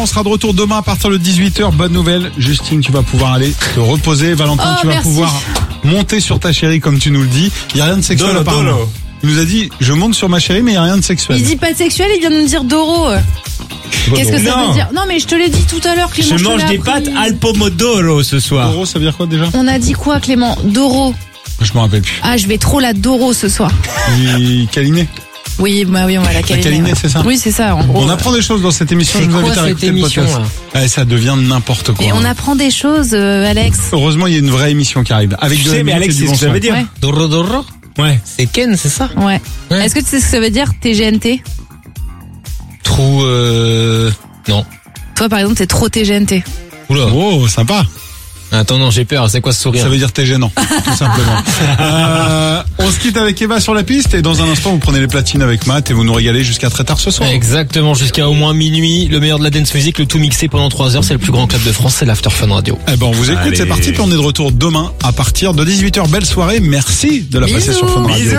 sera de retour demain à partir de 18h. Bonne nouvelle, Justine, tu vas pouvoir aller te reposer. Valentin, tu vas pouvoir monter sur ta chérie comme tu nous le dis. Il n'y a rien de sexuel apparemment. Il nous a dit, je monte sur ma chérie, mais il n'y a rien de sexuel. Il dit pas de sexuel, il vient de nous dire Doro. Qu'est-ce que ça veut dire? Non, mais je te l'ai dit tout à l'heure, Clément. Je mange des pâtes al pomodoro ce soir. Doro, ça veut dire quoi déjà? On a dit quoi, Clément? Doro. Je me rappelle plus. Ah, je vais trop la Doro ce soir. Câliner. Oui, on va la câliner. La câliner, c'est ça? Oui, c'est ça, en gros. On apprend des choses dans cette émission. C'est je vous quoi invite à cette écouter émission, le podcast. Ça devient n'importe quoi. Et on apprend des choses, Alex. Heureusement, il y a une vraie émission qui arrive. Avec Tu sais, mais Alex, c'est ce que ça veut dire. Ouais. Doro. Ouais. C'est Ken, c'est ça? Ouais. Est-ce que tu sais ce que ça veut dire, TGNT? Trou, non. Toi, par exemple, t'es trop TGNT. Oula. Oh, sympa. Attends, non, j'ai peur. C'est quoi ce sourire? Ça veut dire t'es gênant, tout simplement. On se quitte avec Eva sur la piste et dans un instant, vous prenez les platines avec Matt et vous nous régalez jusqu'à très tard ce soir. Exactement, jusqu'à au moins minuit. Le meilleur de la dance music, le tout mixé pendant 3 heures. C'est le plus grand club de France, c'est l'After Fun Radio. Eh ben, on vous écoute, Allez. c'est parti. Puis on est de retour demain à partir de 18h. Belle soirée. Merci de la passer sur Fun Radio.